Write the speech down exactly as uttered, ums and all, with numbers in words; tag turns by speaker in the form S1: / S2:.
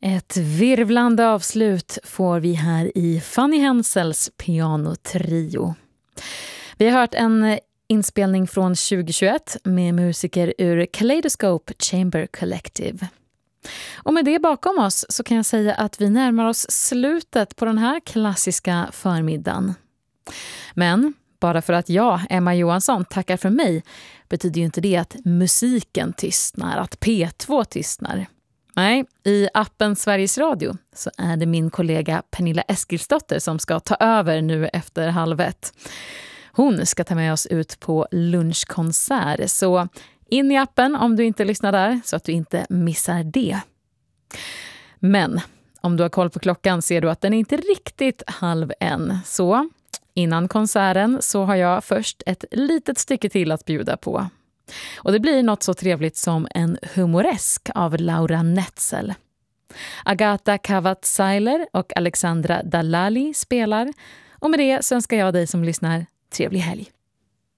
S1: Ett virvlande avslut får vi här i Fanny Hensels pianotrio. Vi har hört en inspelning från tjugohundratjugoett med musiker ur Kaleidoscope Chamber Collective. Och med det bakom oss så kan jag säga att vi närmar oss slutet på den här klassiska förmiddagen. Men bara för att jag, Emma Johansson, tackar för mig betyder ju inte det att musiken tystnar, att P två tystnar. Nej, i appen Sveriges Radio så är det min kollega Pernilla Eskilsdotter som ska ta över nu efter halv ett. Hon ska ta med oss ut på lunchkonsert, så in i appen om du inte lyssnar där så att du inte missar det. Men om du har koll på klockan ser du att den är inte riktigt halv än, så innan konserten så har jag först ett litet stycke till att bjuda på. Och det blir något så trevligt som en humoresk av Laura Netzel. Agata Kavatsailer och Alexandra Dalali spelar. Och med det så önskar jag dig som lyssnar trevlig helg.